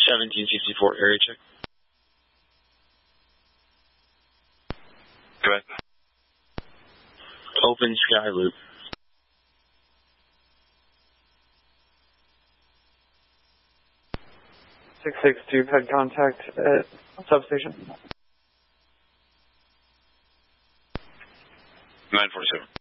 1764 area check. Go ahead. Open sky loop. 662, had contact at substation. 947.